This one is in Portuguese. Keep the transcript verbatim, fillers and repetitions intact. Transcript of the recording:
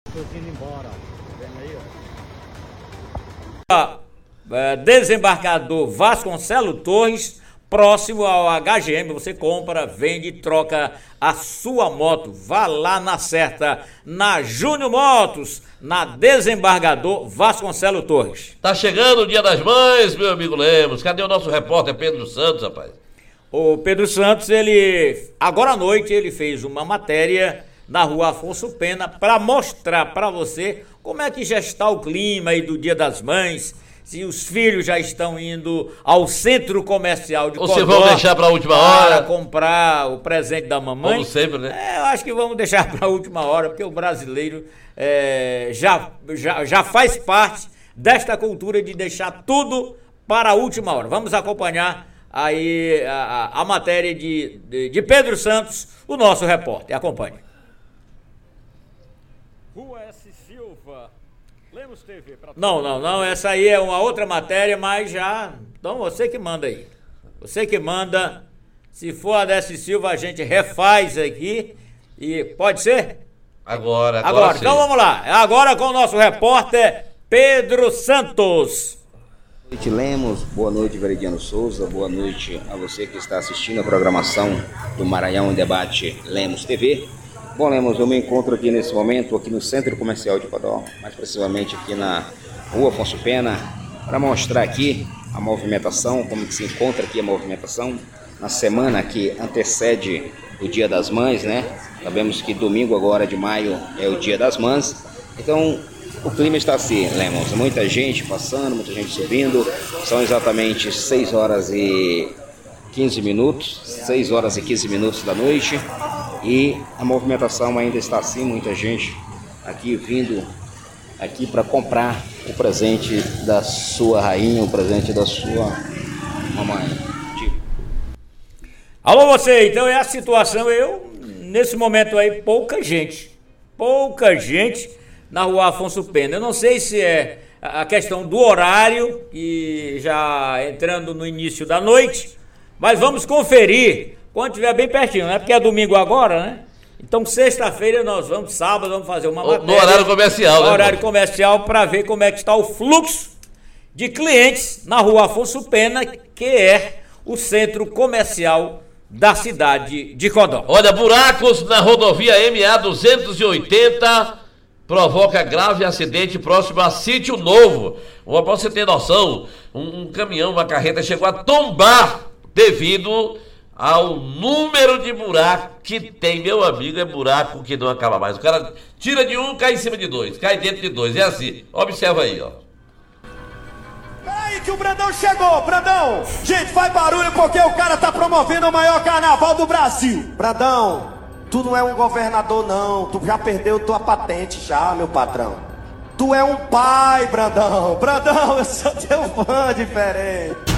Tô indo embora. Vem aí, ó. Desembargador Vasconcelos Torres, próximo ao H G M, você compra, vende, troca a sua moto. Vá lá na certa, na Júnior Motos, na Desembargador Vasconcelos Torres. Tá chegando o Dia das Mães, meu amigo Lemos. Cadê o nosso repórter Pedro Santos, rapaz? O Pedro Santos, ele agora à noite ele fez uma matéria na Rua Afonso Pena para mostrar para você como é que já está o clima aí do Dia das Mães. Se os filhos já estão indo ao centro comercial de Codó. Ou se vão deixar para a última hora? Para comprar o presente da mamãe. Como sempre, né? É, eu acho que vamos deixar para a última hora, porque o brasileiro é, já, já, já faz parte desta cultura de deixar tudo para a última hora. Vamos acompanhar aí a, a, a matéria de, de, de Pedro Santos, o nosso repórter. Acompanhe. Rua S. Silva, Lemos T V. Pra não, não, não, essa aí é uma outra matéria, mas já... Então você que manda aí. Você que manda. Se for a S. Silva, a gente refaz aqui. E pode ser? Agora, agora, agora sim. Então vamos lá. Agora com o nosso repórter Pedro Santos. Boa noite, Lemos. Boa noite, Veridiano Souza. Boa noite a você que está assistindo a programação do Maranhão em Debate Lemos T V. Bom, Lemos, eu me encontro aqui nesse momento, aqui no Centro Comercial de Codó, mais precisamente aqui na Rua Afonso Pena, para mostrar aqui a movimentação, como que se encontra aqui a movimentação na semana que antecede o Dia das Mães, né? Sabemos que domingo agora de maio é o Dia das Mães, então o clima está assim, Lemos, muita gente passando, muita gente subindo, são exatamente seis horas e quinze minutos, seis horas e quinze minutos da noite. E a movimentação ainda está assim, muita gente aqui vindo aqui para comprar o presente da sua rainha, o presente da sua mamãe. Alô você, então é a situação, eu, nesse momento aí, pouca gente, pouca gente na Rua Afonso Pena. Eu não sei se é a questão do horário, que já entrando no início da noite, mas vamos conferir quando estiver bem pertinho, né? Porque é domingo agora, né? Então, sexta-feira nós vamos, sábado, vamos fazer uma matéria. No horário comercial, no né? horário comercial, para ver como é que está o fluxo de clientes na Rua Afonso Pena, que é o centro comercial da cidade de Codó. Olha, buracos na rodovia M A duzentos e oitenta provoca grave acidente próximo a Sítio Novo. Para você ter noção, um, um caminhão, uma carreta chegou a tombar devido ao número de buracos que tem, meu amigo, é buraco que não acaba mais. O cara tira de um, cai em cima de dois, cai dentro de dois, é assim. Observa aí, ó. Peraí que o Brandão chegou, Brandão! Gente, faz barulho porque o cara tá promovendo o maior carnaval do Brasil. Brandão, tu não é um governador não, tu já perdeu tua patente já, meu patrão. Tu é um pai, Brandão. Brandão, eu sou teu fã diferente.